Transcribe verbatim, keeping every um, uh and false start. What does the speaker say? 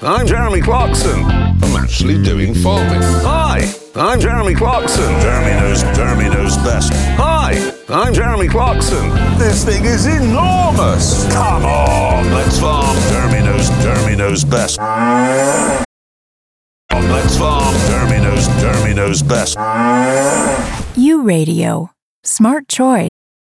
I'm Jeremy Clarkson. I'm actually doing farming. Hi, I'm Jeremy Clarkson. Jeremy knows, Jeremy knows best. Hi, I'm Jeremy Clarkson. This thing is enormous. Come on, let's farm. Jeremy knows, Jeremy knows best. Let's farm. Jeremy knows, Jeremy knows best. U Radio. Smart choice.